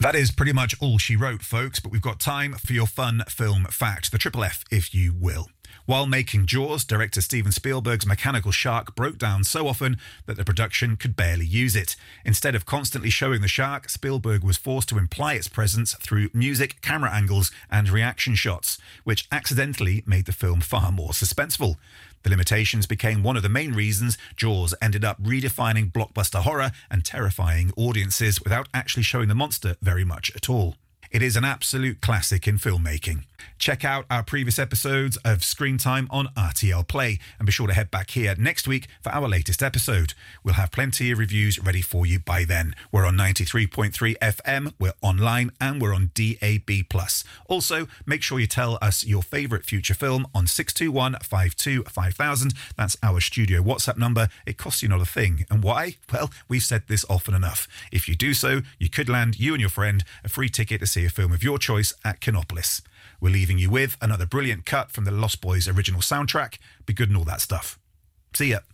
That is pretty much all she wrote, folks, but we've got time for your fun film fact, the triple F, if you will. While making Jaws, director Steven Spielberg's mechanical shark broke down so often that the production could barely use it. Instead of constantly showing the shark, Spielberg was forced to imply its presence through music, camera angles, and reaction shots, which accidentally made the film far more suspenseful. The limitations became one of the main reasons Jaws ended up redefining blockbuster horror and terrifying audiences without actually showing the monster very much at all. It is an absolute classic in filmmaking. Check out our previous episodes of Screen Time on RTL Play and be sure to head back here next week for our latest episode. We'll have plenty of reviews ready for you by then. We're on 93.3 FM, we're online and we're on DAB+. Also, make sure you tell us your favourite future film on 621 52 5000. That's our studio WhatsApp number. It costs you not a thing. And why? Well, we've said this often enough. If you do so, you could land you and your friend a free ticket to see a film of your choice at Kinopolis. We're leaving you with another brilliant cut from the Lost Boys original soundtrack. Be good and all that stuff. See ya.